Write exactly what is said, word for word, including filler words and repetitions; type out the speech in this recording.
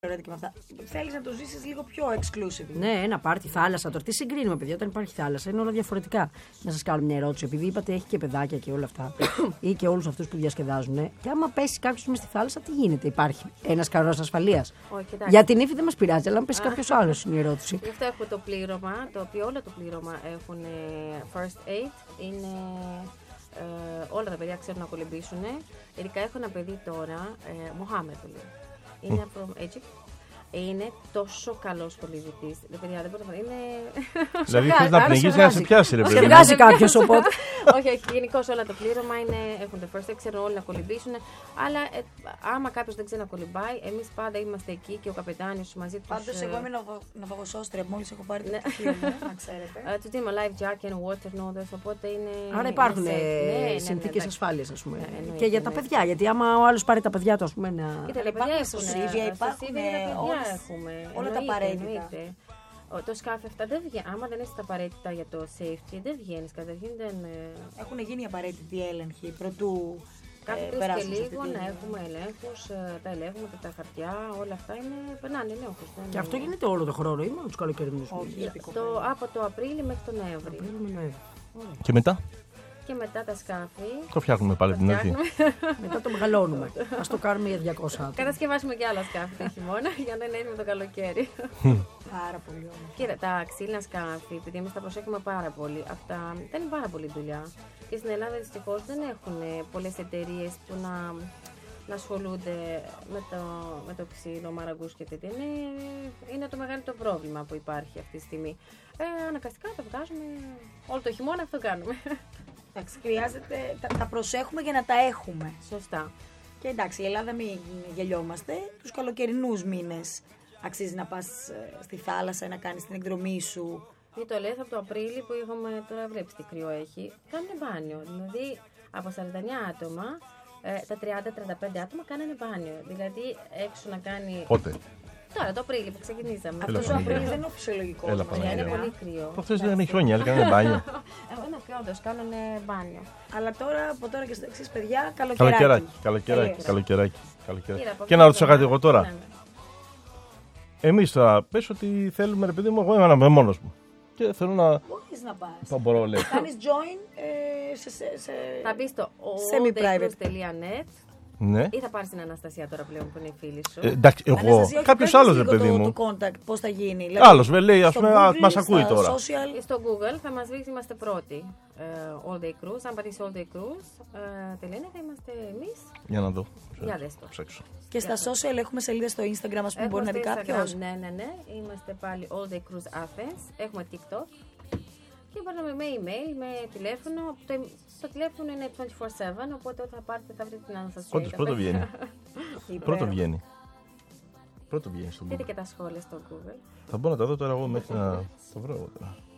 Θέλεις να το ζήσεις λίγο πιο exclusive. Ναι, ένα πάρτι, θάλασσα. Τώρα τι συγκρίνουμε, παιδιά, όταν υπάρχει θάλασσα είναι όλα διαφορετικά. Να σας κάνω μια ερώτηση, επειδή είπατε έχει και παιδάκια και όλα αυτά, ή και όλους αυτούς που διασκεδάζουν. Και άμα πέσει κάποιος μες στη θάλασσα, τι γίνεται, υπάρχει ένας κανόνας ασφαλείας? Για την ύφη δεν μας πειράζει, αλλά αν πέσει κάποιος άλλος είναι η ερώτηση. Γι' αυτό έχουμε το πλήρωμα, το οποίο όλα το πλήρωμα έχουν first aid. Είναι. Ε, όλα τα παιδιά ξέρουν να κολυμπήσουν. Ειδικά έχω ένα παιδί τώρα, ε, Μοχάμετ το λέει. Είναι από Egypt. Είναι τόσο καλός κολυμπητής. Παιδιά, δεν μπορεί να είναι. Δηλαδή θες να πνιγείς να σε πιάσει, ρε παιδί. Σε βγάζει κάποιος οπότε. Όχι, όχι. Γενικώς όλα το πλήρωμα είναι, έχουν το first aid, ξέρουν όλοι να κολυμπήσουν. Αλλά ε, άμα κάποιος δεν ξέρει να κολυμπάει, εμείς πάντα είμαστε εκεί και ο καπετάνιος μαζί του. Πάντως, εγώ είμαι ναυαγοσώστρια. Μόλις έχω πάρει το πτυχίο μου, να ξέρετε. Του δίνουμε life jacket, water noodles, οπότε είναι. Άρα υπάρχουν συνθήκες ασφάλειας, ας πούμε. Και για τα παιδιά, γιατί άμα ο άλλος πάρει τα παιδιά του, ας πούμε. Υπάρχουν σωσίβια, υπάρχουν. Έχουμε. Όλα τα απαραίτητα. Το σκάφι αυτά δεν βγαίνει. Άμα δεν είσαι τα απαραίτητα για το safety, δεν βγαίνει. Καταρχήν δεν. Έχουν γίνει απαραίτητοι έλεγχοι πρωτού. Κάθε τρεις και λίγο να έχουμε ελέγχους, τα ελέγχουμε και τα χαρτιά, όλα αυτά είναι, περνάνε ελέγχους. Και αυτό γίνεται όλο τον χρόνο ή μόνο τους καλοκαιρινούς? Από το Απρίλιο μέχρι τον Νοέμβρη. Και μετά? Και μετά τα σκάφη. Το φτιάχνουμε πάλι την αρχή. Μετά το μεγαλώνουμε. Ας το κάνουμε για διακόσια άτομα. Κατασκευάσουμε και άλλα σκάφη το χειμώνα για να είναι έτοιμο το καλοκαίρι. Πάρα πολύ ωραία. Κοίτα, τα ξύλινα σκάφη, επειδή εμείς τα προσέχουμε πάρα πολύ, αυτά ήταν πάρα πολύ δουλειά. Και στην Ελλάδα δυστυχώς δεν έχουν πολλές εταιρείες που να, να ασχολούνται με το, με το ξύλο, μαραγκούς και τέτοια. Είναι, είναι το μεγαλύτερο πρόβλημα που υπάρχει αυτή τη στιγμή. Ε, αναγκαστικά τα βγάζουμε όλο το χειμώνα, αυτό κάνουμε. Εντάξει, χρειάζεται, τα, τα προσέχουμε για να τα έχουμε. Σωστά. Και εντάξει, η Ελλάδα μην γελιόμαστε. Τους καλοκαιρινούς μήνες αξίζει να πας στη θάλασσα, να κάνεις την εκδρομή σου. Τι το λες, από το Απρίλιο που είχαμε, τώρα βλέπεις τι κρύο έχει, κάνουν μπάνιο. Δηλαδή από σαράντα εννιά άτομα, τα τριάντα με τριάντα πέντε άτομα κάνανε μπάνιο. Δηλαδή έξω να κάνει. Πότε? Τώρα, το Απρίλιο που ξεκινήσαμε. Αυτό ο Απρίλιο δεν είναι φυσιολογικό. Είναι πολύ κρύο. Προχθές δεν είναι χιόνια, αλλά κάνανε μπάνιο. Είναι κρύο, όντως, κάνανε μπάνιο. Αλλά τώρα, από τώρα και στο εξής, παιδιά, καλοκαιράκι. Καλοκαιράκι, καλοκαιράκι. Και να ρωτήσω κάτι εγώ τώρα. Εμείς τώρα, πες ότι θέλουμε, ρε παιδί μου, εγώ είμαι μόνος μου. Και θέλω να. Μπορείς να πας. Θα μπορώ, λέει. Κάνεις join ε, σε, σε, σε. Θα μπεις στο semi-private τελεία net. Ναι. Ή θα πάρεις την Αναστασία τώρα πλέον που είναι η φίλη σου. Ε, εντάξει, εγώ. Κάποιος άλλος, ρε παιδί μου. Το contact, πώς θα γίνει. Δηλαδή, άλλος, με λέει, ας πούμε, μας ακούει τώρα. Social. Στο Google θα μας βρει, είμαστε πρώτοι. Uh, all Day Cruise. Αν πατήσει All Day Cruise, uh, τελένε, θα είμαστε εμείς. Για να δω. Για δες το. Ψάξω. Και στα social έχουμε σελίδα στο Instagram, ας πούμε, μπορεί να δει κάποιος. Ναι, ναι, ναι. Είμαστε πάλι All Day Cruise Athens. Έχουμε TikTok. Και μπορούμε με email, με τηλέφωνο. Το, το τηλέφωνο είναι είκοσι τέσσερα επτά, οπότε όταν θα πάρετε θα βρείτε την Αναστασία. Όντως, πρώτο βγαίνει. Πρώτο βγαίνει. Πρώτο βγαίνει στο Google. Δείτε και τα σχόλια στο Google. Θα μπορώ να τα δω τώρα εγώ μέχρι να το βρω εγώ τώρα.